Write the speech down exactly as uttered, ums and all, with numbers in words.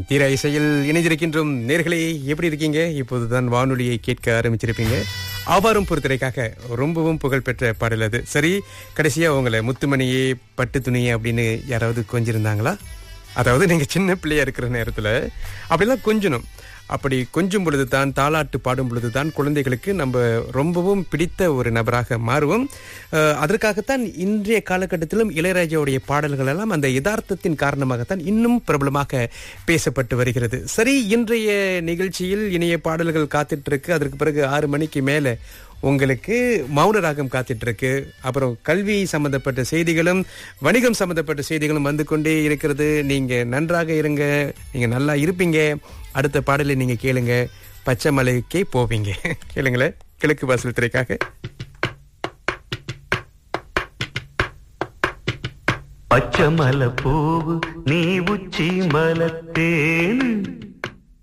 தீரா இசையில் இணைந்திருக்கின்றோம். நேர்களே, எப்படி இருக்கீங்க? இப்போதுதான் வானொலியை கேட்க ஆரம்பிச்சிருப்பீங்க. ஆவாரம் பொறுத்தரைக்காக ரொம்பவும் புகழ்பெற்ற பாடல் அது. சரி, கடைசியா உங்களை முத்துமணியே பட்டு துணியே அப்படின்னு யாராவது கொஞ்சிருந்தாங்களா? அதாவது நீங்க சின்ன பிள்ளையா இருக்கிற நேரத்துல அப்படிலாம் கொஞ்சணும். அப்படி கொஞ்சம் பொழுதுதான், தாலாட்டு பாடும் பொழுதுதான் குழந்தைகளுக்கு நம்ம ரொம்பவும் பிடித்த ஒரு நபராக மாறுவோம். அதற்காகத்தான் இன்றைய காலகட்டத்திலும் இளையராஜாவுடைய பாடல்கள் எல்லாம் அந்த யதார்த்தத்தின் காரணமாகத்தான் இன்னும் பிரபலமாக பேசப்பட்டு வருகிறது. சரி, இன்றைய நிகழ்ச்சியில் இணைய பாடல்கள் காத்துட்டு இருக்கு. அதற்கு பிறகு ஆறு மணிக்கு மேல உங்களுக்கு மௌன ராகம் காத்துட்டு இருக்கு. அப்புறம் கல்வி சம்பந்தப்பட்ட செய்திகளும் வணிகம் சம்பந்தப்பட்ட செய்திகளும் வந்து கொண்டே இருக்கிறது. நீங்க நன்றாக இருங்க, நீங்க நல்லா இருப்பீங்க. அடுத்த பாடலை நீங்க கேளுங்க, பச்சை மலைக்கே போவீங்க. கேளுங்களேன், கிழக்கு வாசல் திரைக்காக. பச்சை மலை பூவு நீ உச்சி மலத்தேனு